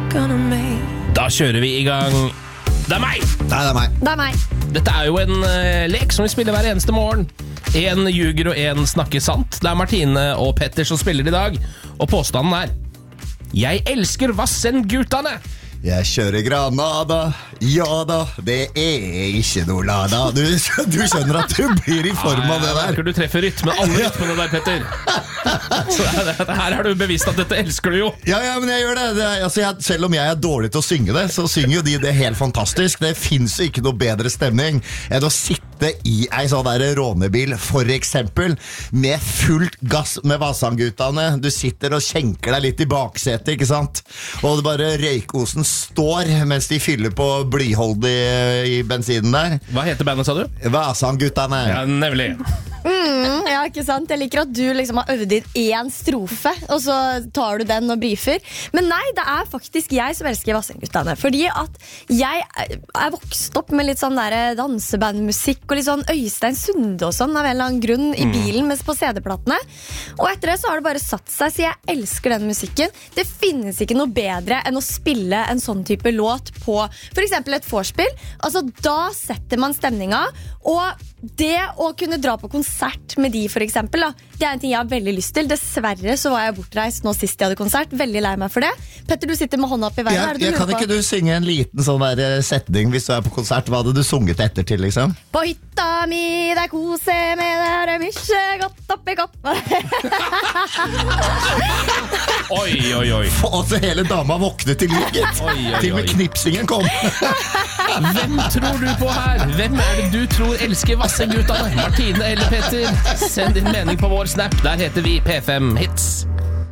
Da kjører vi i gang. Det er meg! Nei, det er meg. Det er meg. Dette er jo en lek som vi spiller hver eneste morgen. En ljuger og en snakker sant. Det er Martine og Petter som spiller i dag. Og påstanden er: jeg elsker Vassendgutane. Jeg kjører Granada. Ja da, det er ikke noe lada. Du skjønner at du blir i form av det der. Du treffer rytmen, alle rytmene der, Petter. Så her har du bevist at dette elsker du jo. Ja, men jeg gjør det, selv om jeg er dårlig til å synge det, så synger jo de det helt fantastisk. Det finnes jo ikke noe bedre stemning enn å sitte i en sånn der rånebil, for eksempel, med fullt gass med Vassendgutane. Du sitter og kjenker deg litt i baksetet, ikke sant? Og det bare røykosen står mens de fyller på blyholdig i bensinen der. Hva heter bandet, sa du? Vassendgutane. Ja, nemlig. Ja, ikke sant? Jeg liker at du liksom har øvd inn en strofe, og så tar du den og briefer. Men nei, det er faktisk jeg som elsker Vassendgutane. Fordi at jeg er vokst opp med litt sånn der dansebandmusikk og litt sånn Øystein Sunde og sånn av en eller annen grunn i bilen mens på CD-platene. Og etter det så har det bare satt seg, så jeg elsker den musikken. Det finnes ikke noe bedre enn å spille en sånn type låt på for eksempel et vorspiel. Altså, da setter man stemninga, og det å kunne dra på konsert med de for eksempel, da, det er en ting jeg har veldig lyst til. Dessverre så var jeg bortreist nå sist jeg hadde konsert. Veldig lei meg for det. Petter, du sitter med hånda opp i veien. Kan ikke du synge en liten sånn der setning hvis du er på konsert? Hva hadde du sunget etter til, liksom? På hytta mi, der kose med det, er det mykje godt oppi koppen. Oi. Og så hele dama våknet til liv, gitt. Til og med knipsingen kom. Hvem tror du på her? Hvem er det du tror elsker Vassendgutane? Martine eller Petter? Send din mening på vår Snap. Der heter vi P5 Hits.